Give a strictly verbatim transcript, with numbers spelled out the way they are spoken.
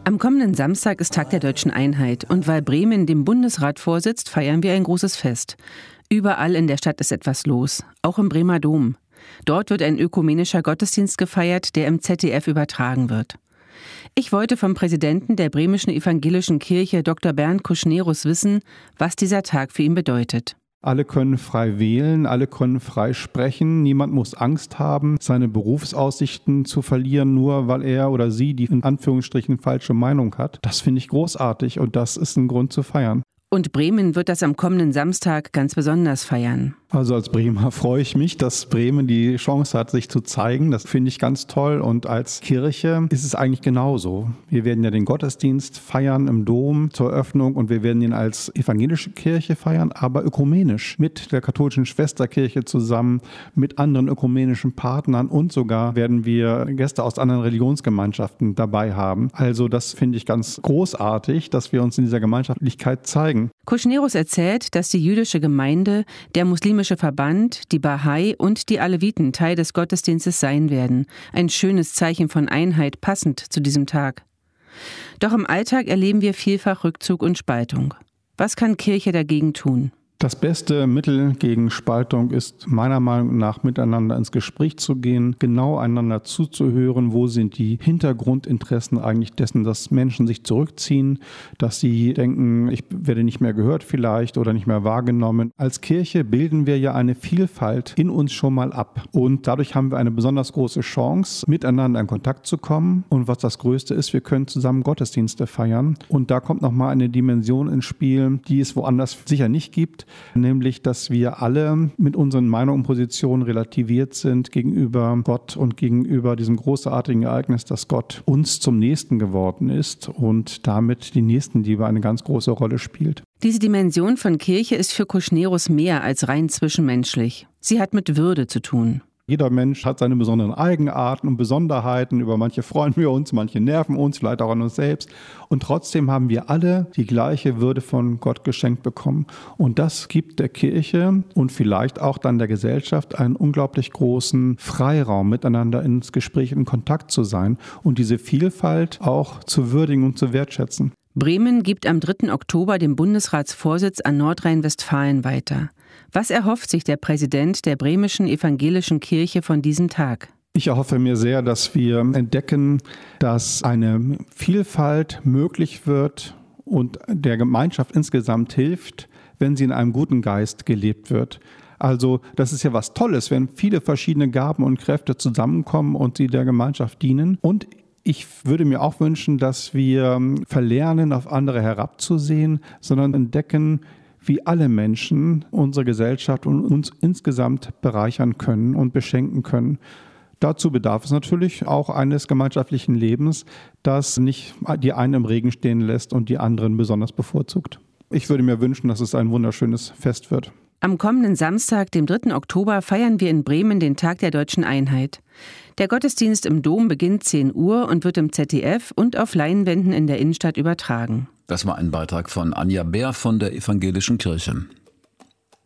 Am kommenden Samstag ist Tag der Deutschen Einheit und weil Bremen dem Bundesrat vorsitzt, feiern wir ein großes Fest. Überall in der Stadt ist etwas los, auch im Bremer Dom. Dort wird ein ökumenischer Gottesdienst gefeiert, der im Z D F übertragen wird. Ich wollte vom Präsidenten der Bremischen Evangelischen Kirche, Doktor Bernd Kuschnerus, wissen, was dieser Tag für ihn bedeutet. Alle können frei wählen, alle können frei sprechen. Niemand muss Angst haben, seine Berufsaussichten zu verlieren, nur weil er oder sie die in Anführungsstrichen falsche Meinung hat. Das finde ich großartig und das ist ein Grund zu feiern. Und Bremen wird das am kommenden Samstag ganz besonders feiern. Also als Bremer freue ich mich, dass Bremen die Chance hat, sich zu zeigen. Das finde ich ganz toll. Und als Kirche ist es eigentlich genauso. Wir werden ja den Gottesdienst feiern im Dom zur Öffnung und wir werden ihn als evangelische Kirche feiern, aber ökumenisch mit der katholischen Schwesterkirche zusammen, mit anderen ökumenischen Partnern und sogar werden wir Gäste aus anderen Religionsgemeinschaften dabei haben. Also das finde ich ganz großartig, dass wir uns in dieser Gemeinschaftlichkeit zeigen. Kuschnerus erzählt, dass die jüdische Gemeinde, der muslimische Verband, die Bahai und die Aleviten Teil des Gottesdienstes sein werden. Ein schönes Zeichen von Einheit, passend zu diesem Tag. Doch im Alltag erleben wir vielfach Rückzug und Spaltung. Was kann Kirche dagegen tun? Das beste Mittel gegen Spaltung ist meiner Meinung nach, miteinander ins Gespräch zu gehen, genau einander zuzuhören, wo sind die Hintergrundinteressen eigentlich dessen, dass Menschen sich zurückziehen, dass sie denken, ich werde nicht mehr gehört vielleicht oder nicht mehr wahrgenommen. Als Kirche bilden wir ja eine Vielfalt in uns schon mal ab und dadurch haben wir eine besonders große Chance, miteinander in Kontakt zu kommen und was das Größte ist, wir können zusammen Gottesdienste feiern und da kommt nochmal eine Dimension ins Spiel, die es woanders sicher nicht gibt. Nämlich, dass wir alle mit unseren Meinungen und Positionen relativiert sind gegenüber Gott und gegenüber diesem großartigen Ereignis, dass Gott uns zum Nächsten geworden ist und damit die Nächstenliebe eine ganz große Rolle spielt. Diese Dimension von Kirche ist für Kuschnerus mehr als rein zwischenmenschlich. Sie hat mit Würde zu tun. Jeder Mensch hat seine besonderen Eigenarten und Besonderheiten. Über manche freuen wir uns, manche nerven uns, vielleicht auch an uns selbst. Und trotzdem haben wir alle die gleiche Würde von Gott geschenkt bekommen. Und das gibt der Kirche und vielleicht auch dann der Gesellschaft einen unglaublich großen Freiraum, miteinander ins Gespräch, in Kontakt zu sein und diese Vielfalt auch zu würdigen und zu wertschätzen. Bremen gibt am dritten Oktober den Bundesratsvorsitz an Nordrhein-Westfalen weiter. Was erhofft sich der Präsident der Bremischen Evangelischen Kirche von diesem Tag? Ich erhoffe mir sehr, dass wir entdecken, dass eine Vielfalt möglich wird und der Gemeinschaft insgesamt hilft, wenn sie in einem guten Geist gelebt wird. Also das ist ja was Tolles, wenn viele verschiedene Gaben und Kräfte zusammenkommen und sie der Gemeinschaft dienen. Und ich würde mir auch wünschen, dass wir verlernen, auf andere herabzusehen, sondern entdecken, wie alle Menschen unsere Gesellschaft und uns insgesamt bereichern können und beschenken können. Dazu bedarf es natürlich auch eines gemeinschaftlichen Lebens, das nicht die einen im Regen stehen lässt und die anderen besonders bevorzugt. Ich würde mir wünschen, dass es ein wunderschönes Fest wird. Am kommenden Samstag, dem dritten Oktober, feiern wir in Bremen den Tag der Deutschen Einheit. Der Gottesdienst im Dom beginnt zehn Uhr und wird im Z D F und auf Leinwänden in der Innenstadt übertragen. Das war ein Beitrag von Anja Bär von der Evangelischen Kirche.